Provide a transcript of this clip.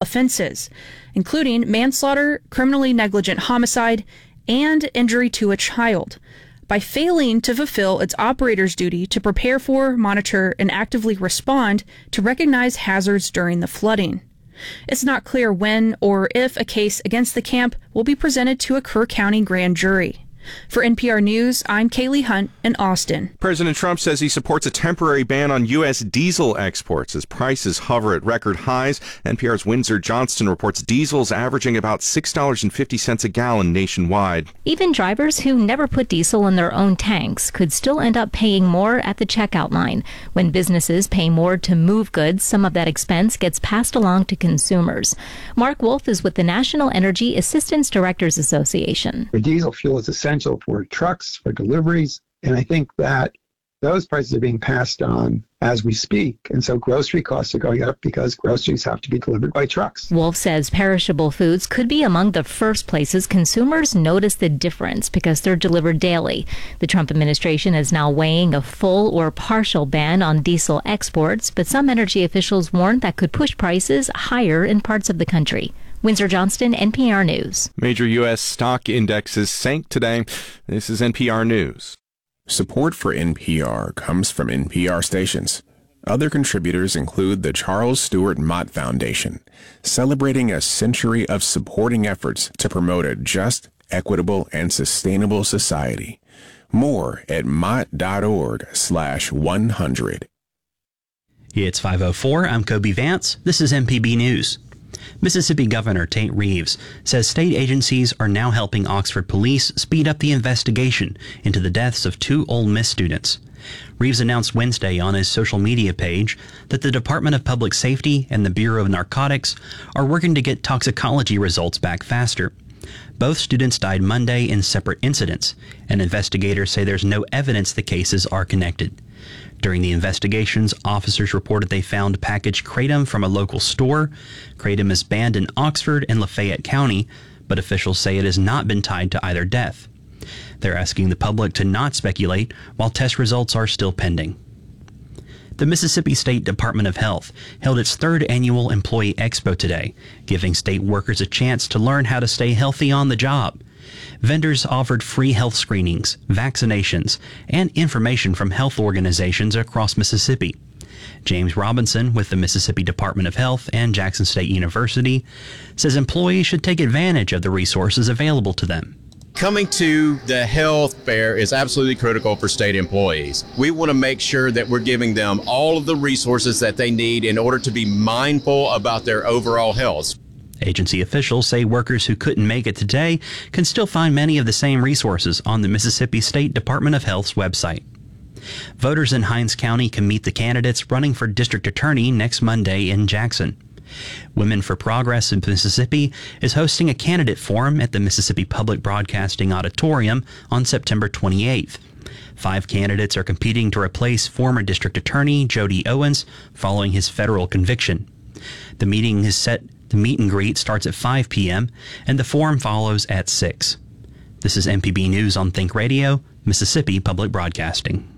offenses, including manslaughter, criminally negligent homicide, and injury to a child, by failing to fulfill its operator's duty to prepare for, monitor, and actively respond to recognize hazards during the flooding. It's not clear when or if a case against the camp will be presented to a Kerr County grand jury. For NPR News, I'm Kaylee Hunt in Austin. President Trump says he supports a temporary ban on U.S. diesel exports as prices hover at record highs. NPR's Windsor Johnston reports diesel's averaging about $6.50 a gallon nationwide. Even drivers who never put diesel in their own tanks could still end up paying more at the checkout line. When businesses pay more to move goods, some of that expense gets passed along to consumers. Mark Wolf is with the National Energy Assistance Directors Association. The diesel fuel is essential for trucks, for deliveries, and I think that those prices are being passed on as we speak. And so grocery costs are going up because groceries have to be delivered by trucks. Wolf says perishable foods could be among the first places consumers notice the difference because they're delivered daily. The Trump administration is now weighing a full or partial ban on diesel exports, but some energy officials warn that could push prices higher in parts of the country. Windsor Johnston, NPR News. Major U.S. stock indexes sank today. This is NPR News. Support for NPR comes from NPR stations. Other contributors include the Charles Stewart Mott Foundation, celebrating a century of supporting efforts to promote a just, equitable, and sustainable society. More at mott.org/100. It's 5:04. I'm Kobe Vance. This is MPB News. Mississippi Governor Tate Reeves says state agencies are now helping Oxford police speed up the investigation into the deaths of 2 Ole Miss students. Reeves announced Wednesday on his social media page that the Department of Public Safety and the Bureau of Narcotics are working to get toxicology results back faster. Both students died Monday in separate incidents, and investigators say there's no evidence the cases are connected. During the investigations, officers reported they found packaged kratom from a local store. Kratom is banned in Oxford and Lafayette County, but officials say it has not been tied to either death. They're asking the public to not speculate while test results are still pending. The Mississippi State Department of Health held its 3rd annual Employee Expo today, giving state workers a chance to learn how to stay healthy on the job. Vendors offered free health screenings, vaccinations, and information from health organizations across Mississippi. James Robinson with the Mississippi Department of Health and Jackson State University says employees should take advantage of the resources available to them. Coming to the health fair is absolutely critical for state employees. We want to make sure that we're giving them all of the resources that they need in order to be mindful about their overall health. Agency officials say workers who couldn't make it today can still find many of the same resources on the Mississippi State Department of Health's website. Voters in Hinds County can meet the candidates running for district attorney next Monday in Jackson. Women for Progress in Mississippi is hosting a candidate forum at the Mississippi Public Broadcasting Auditorium on September 28th. 5 candidates are competing to replace former district attorney Jody Owens following his federal conviction. The meet and greet starts at 5 p.m. and the forum follows at 6. This is MPB News on Think Radio, Mississippi Public Broadcasting.